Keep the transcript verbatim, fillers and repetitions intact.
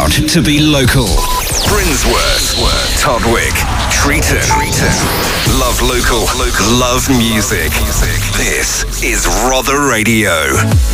proud to be local. Brinsworth, Todwick, Treaton. Love local, love music. This is Rother Radio.